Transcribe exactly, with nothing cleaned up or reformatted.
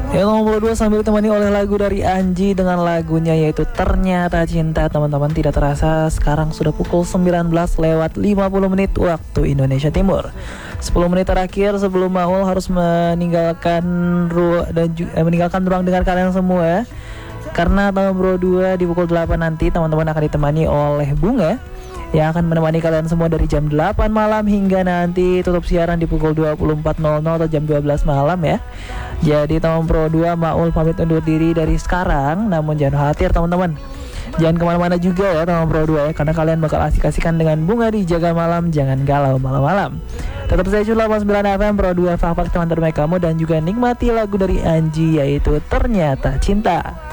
Ya, nomor dua sambil ditemani oleh lagu dari Anji dengan lagunya yaitu Ternyata Cinta. Teman-teman, tidak terasa sekarang sudah pukul sembilan belas lewat lima puluh menit waktu Indonesia Timur. sepuluh menit terakhir sebelum Maul harus meninggalkan ruang dan ju- eh, meninggalkan ruang dengar kalian semua. Karena nomor dua di pukul delapan nanti teman-teman akan ditemani oleh Bunga yang akan menemani kalian semua dari jam delapan malam hingga nanti tutup siaran di pukul dua puluh empat nol nol atau jam dua belas malam ya. Jadi teman Pro dua Maul pamit undur diri dari sekarang. Namun jangan khawatir teman-teman, jangan kemana-mana juga ya teman Pro dua ya, karena kalian bakal asik-asikan dengan Bunga di Jaga Malam. Jangan galau malam-malam. Tetap stay tune delapan puluh sembilan F M Pro dua, favorit teman terbaik kamu, dan juga nikmati lagu dari Anji yaitu Ternyata Cinta.